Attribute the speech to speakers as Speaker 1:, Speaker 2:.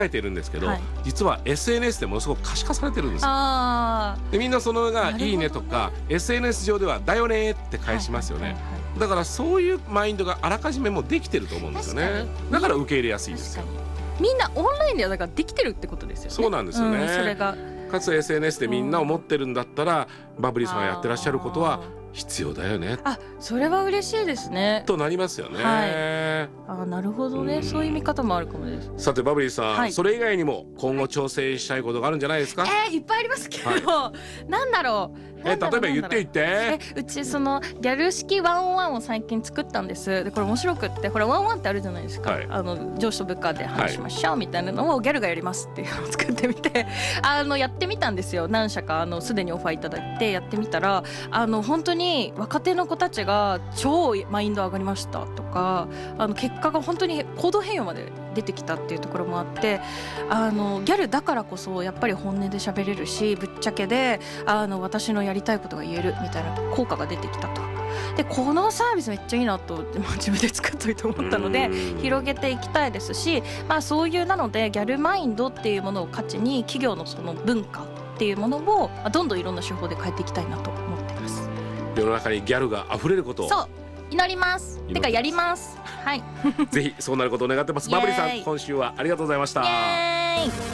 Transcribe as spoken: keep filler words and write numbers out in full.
Speaker 1: えているんですけど、
Speaker 2: はい、
Speaker 1: 実は エスエヌエス でものすごく可視化されてるんですよ。
Speaker 2: あ
Speaker 1: でみんなそのが
Speaker 2: ね、
Speaker 1: いいねとか エスエヌエス 上ではだよねって返しますよね。だからそういうマインドがあらかじめもできてると思うんですよね。だから受け入れやすいですよ。
Speaker 2: みんなオンラインではだからできてるってことですよね。
Speaker 1: そうなんですよね、うん、
Speaker 2: それが
Speaker 1: かつ エスエヌエス でみんなを持ってるんだったら、バブリーさんがやってらっしゃることは必要だよね。
Speaker 2: あ、それは嬉しいですね。
Speaker 1: となりますよね。
Speaker 2: はい、あ、なるほどね、うん、そういう見方もあるかもです。
Speaker 1: さてバブリーさん、はい、それ以外にも今後挑戦したいことがあるんじゃないですか。
Speaker 2: えー、いっぱいありますけど、はい、なんだろう。
Speaker 1: え例えば言って言って。
Speaker 2: えうちそのギャル式ワンオンワンを最近作ったんです。でこれ面白くって、ほらワンオンワンってあるじゃないですか、はい、あの上司と部下で話しましょうみたいなのをギャルがやりますっていうのを作ってみてあのやってみたんですよ。何社かあのすでにオファーいただいてやってみたら、あの本当に若手の子たちが超マインド上がりましたとか、あの結果が本当に行動変容まで出てきたっていうところもあって、あのギャルだからこそやっぱり本音で喋れるし、ぶっちゃけであの私のやりたいことが言えるみたいな効果が出てきたと。でこのサービスめっちゃいいなと、まあ、自分で作っといて思ったので広げていきたいですし、まあ、そういうなのでギャルマインドっていうものを価値に企業のその文化っていうものをどんどんいろんな手法で変えていきたいなと思ってます。
Speaker 1: 世の中にギャルが溢れることを
Speaker 2: そう祈ります。てかやります。はい。
Speaker 1: ぜひそうなることを願ってます。バブリーさん、今週はありがとうございました。
Speaker 2: イエーイ。